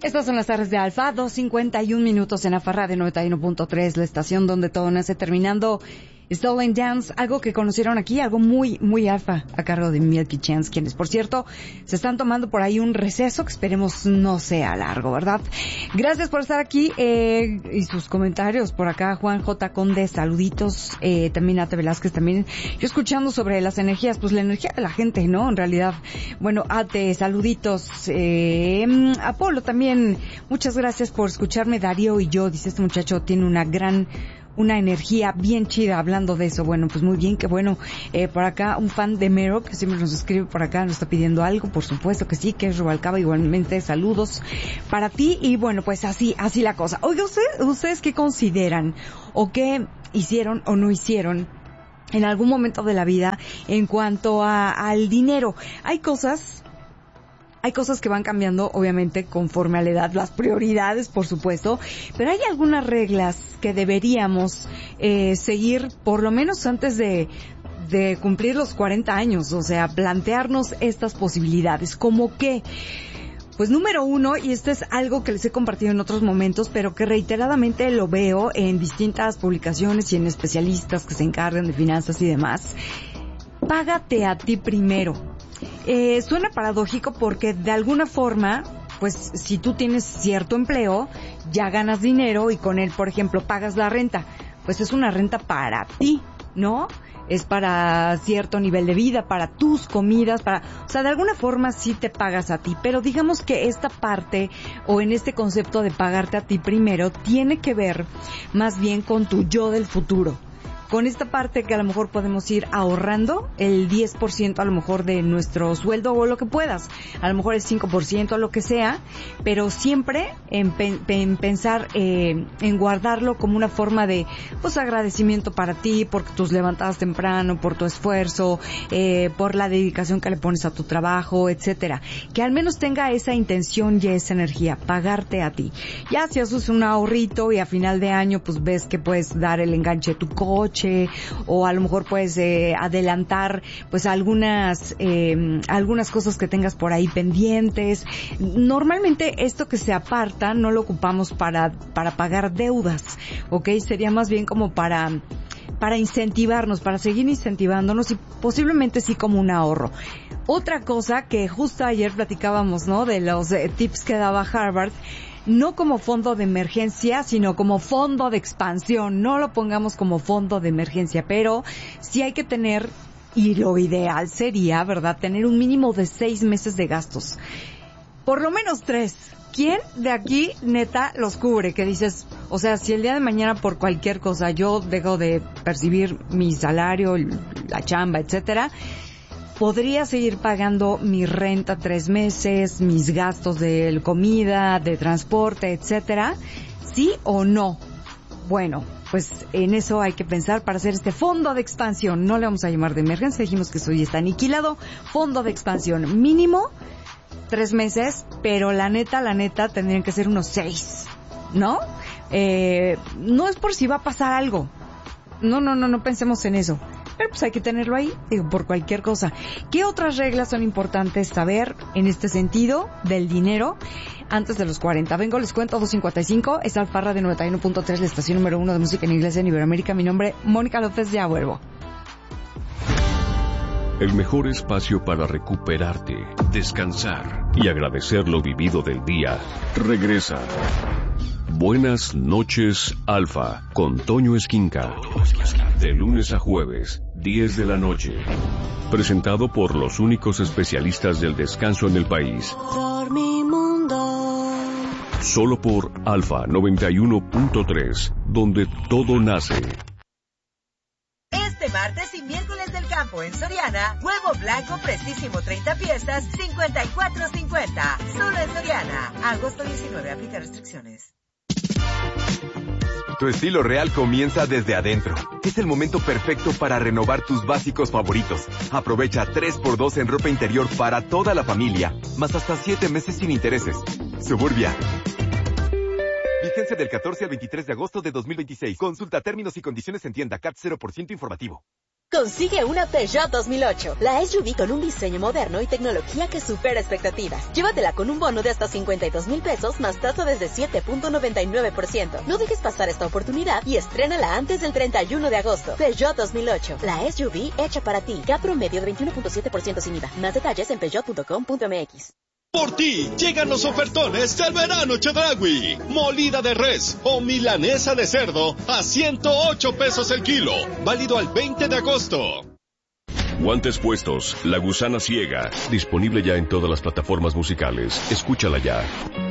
Estas son las tardes de Alfa, 2:51 minutos en Alfa Radio 91.3, la estación donde todo nace, terminando Stolen Dance, algo que conocieron aquí, algo muy, muy alfa, a cargo de Milky Chance, quienes, por cierto, se están tomando por ahí un receso que esperemos no sea largo, ¿verdad? Gracias por estar aquí, y sus comentarios por acá, Juan J. Conde, saluditos, también Ate Velázquez, también, yo escuchando sobre las energías, pues la energía de la gente, ¿no? En realidad, bueno, Ate, saluditos, Apolo también, muchas gracias por escucharme, Darío y yo, dice este muchacho, tiene una energía bien chida hablando de eso. Bueno, pues muy bien, que bueno. Por acá, un fan de Mero, que siempre nos escribe por acá, nos está pidiendo algo, por supuesto que sí, que es Rubalcaba, igualmente, saludos para ti, y bueno, pues así la cosa. Oiga, ¿ustedes qué consideran, o qué hicieron o no hicieron en algún momento de la vida en cuanto al dinero? Hay cosas que van cambiando, obviamente, conforme a la edad, las prioridades, por supuesto, pero hay algunas reglas que deberíamos seguir, por lo menos antes de cumplir los 40 años, o sea, plantearnos estas posibilidades, como que, pues número uno, y esto es algo que les he compartido en otros momentos, pero que reiteradamente lo veo en distintas publicaciones y en especialistas que se encargan de finanzas y demás, págate a ti primero. Suena paradójico porque de alguna forma, pues si tú tienes cierto empleo, ya ganas dinero y con él, por ejemplo, pagas la renta. Pues es una renta para ti, ¿no? Es para cierto nivel de vida, para tus comidas, o sea, de alguna forma sí te pagas a ti, pero digamos que esta parte, o en este concepto de pagarte a ti primero, tiene que ver más bien con tu yo del futuro. Con esta parte que a lo mejor podemos ir ahorrando el 10% a lo mejor de nuestro sueldo o lo que puedas. A lo mejor el 5%, lo que sea, pero siempre en pensar en guardarlo como una forma de, pues, agradecimiento para ti, porque tus levantadas temprano, por tu esfuerzo, por la dedicación que le pones a tu trabajo, etcétera. Que al menos tenga esa intención y esa energía, pagarte a ti. Ya si haces un ahorrito y a final de año, pues ves que puedes dar el enganche de tu coche, o a lo mejor puedes adelantar pues algunas cosas que tengas por ahí pendientes. Normalmente esto que se aparta no lo ocupamos para pagar deudas, ¿ok? Sería más bien como para incentivarnos, para seguir incentivándonos, y posiblemente sí como un ahorro. Otra cosa que justo ayer platicábamos, ¿no? De los tips que daba Harvard, no como fondo de emergencia, sino como fondo de expansión. No lo pongamos como fondo de emergencia, pero sí hay que tener, y lo ideal sería, ¿verdad?, tener un mínimo de 6 meses de gastos. Por lo menos 3. ¿Quién de aquí, neta, los cubre? Que dices, o sea, si el día de mañana por cualquier cosa yo dejo de percibir mi salario, la chamba, etcétera, podría seguir pagando mi renta 3 meses, mis gastos de comida, de transporte, etcétera, ¿sí o no? Bueno, pues en eso hay que pensar para hacer este fondo de expansión. No le vamos a llamar de emergencia, dijimos que eso ya está aniquilado. Fondo de expansión mínimo 3 meses, pero la neta, tendrían que ser unos 6, ¿no? No es por si va a pasar algo. No pensemos en eso. Pero pues hay que tenerlo ahí, digo, por cualquier cosa. ¿Qué otras reglas son importantes saber en este sentido del dinero antes de los 40? Vengo, les cuento, 2:55, es Alfa Radio 91.3, la estación número 1 de música en inglés en Iberoamérica. Mi nombre, Mónica López, ya vuelvo. El mejor espacio para recuperarte, descansar y agradecer lo vivido del día regresa. Buenas noches, Alfa, con Toño Esquinca. De lunes a jueves, 10 de la noche. Presentado por los únicos especialistas del descanso en el país. Dormimundo. Solo por Alfa 91.3, donde todo nace. Este martes y miércoles del campo en Soriana, huevo blanco fresquísimo 30 piezas, 54.50. Solo en Soriana. Agosto 19, aplica restricciones. Tu estilo real comienza desde adentro. Es el momento perfecto para renovar tus básicos favoritos. Aprovecha 3x2 en ropa interior para toda la familia, más hasta 7 meses sin intereses. Suburbia. Vigencia del 14 al 23 de agosto de 2026. Consulta términos y condiciones en tienda. CAT 0% informativo. Consigue una Peugeot 2008, la SUV con un diseño moderno y tecnología que supera expectativas. Llévatela con un bono de hasta 52,000 pesos más tasa desde 7.99%. No dejes pasar esta oportunidad y estrénala antes del 31 de agosto. Peugeot 2008, la SUV hecha para ti. CAT promedio de 21.7% sin IVA. Más detalles en peugeot.com.mx. Por ti, llegan los ofertones del verano Chedraui. Molida de res o milanesa de cerdo a 108 pesos el kilo. Válido al 20 de agosto. Guantes puestos, La Gusana Ciega. Disponible ya en todas las plataformas musicales. Escúchala ya.